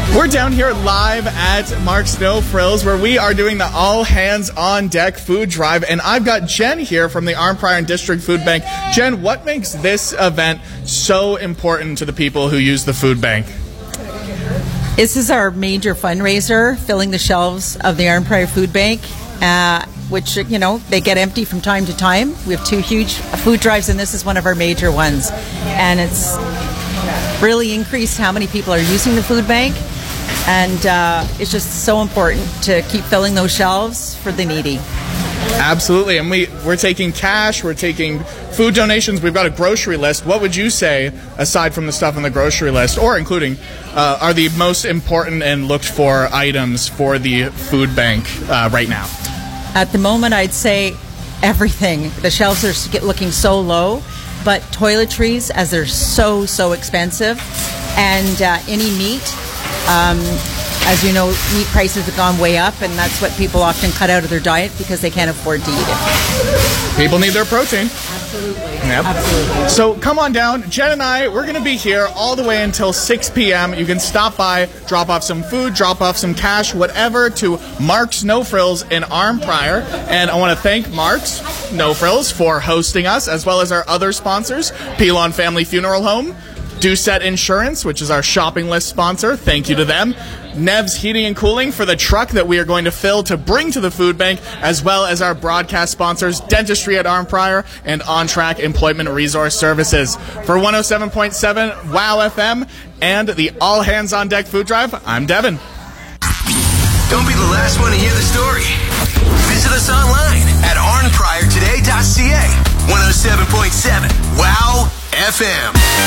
We're down here live at Mark's No Frills, where we are doing the All Hands on Deck food drive, and I've got Jen here from the Arnprior and District Food Bank. Jen, what makes this event so important to the people who use the food bank? This is our major fundraiser, filling the shelves of the Arnprior Food Bank, which, they get empty from time to time. We have two huge food drives, and this is one of our major ones. And it's really increased how many people are using the food bank. And it's just so important to keep filling those shelves for the needy. Absolutely. And we're taking cash, we're taking food donations, we've got a grocery list. What would you say, aside from the stuff on the grocery list, or including, are the most important and looked for items for the food bank right now? At the moment, I'd say everything. The shelves are looking so low, but toiletries, as they're so expensive, and any meat. As you know, meat prices have gone way up, and that's what people often cut out of their diet because they can't afford to eat it. People need their protein. Absolutely. Yep. Absolutely. So come on down. Jen and I, we're going to be here all the way until 6 p.m. You can stop by, drop off some food, drop off some cash, whatever, to Mark's No Frills in Arnprior. And I want to thank Mark's No Frills for hosting us, as well as our other sponsors, Pelon Family Funeral Home, Doucette Insurance, which is our shopping list sponsor. Thank you to them. Nev's Heating and Cooling for the truck that we are going to fill to bring to the food bank, as well as our broadcast sponsors, Dentistry at Arnprior and On Track Employment Resource Services. For 107.7 WOW FM and the All Hands on Deck food drive, I'm Devin. Don't be the last one to hear the story. Visit us online at arnpriortoday.ca. 107.7 WOW FM.